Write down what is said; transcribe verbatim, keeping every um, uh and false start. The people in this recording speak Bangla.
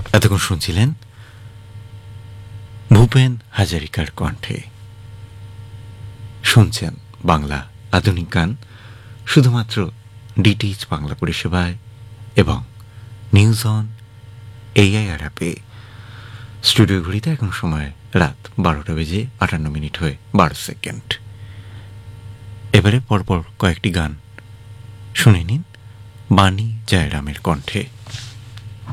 এতক্ষণ শুনছিলেন ভূপেন হাজারিকার কণ্ঠে। শুনছেন বাংলা আধুনিক গান শুধুমাত্র ডিটিএইচ বাংলা পরিষেবায় এবং নিউজ অন এআইআর অ্যাপে। স্টুডিও ঘড়িতে এখন সময় রাত বারোটা বেজে আটান্ন মিনিট হয়ে বারো সেকেন্ড। এবারে পরপর কয়েকটি গান শুনে নিন বাণী জয়রামের কণ্ঠে।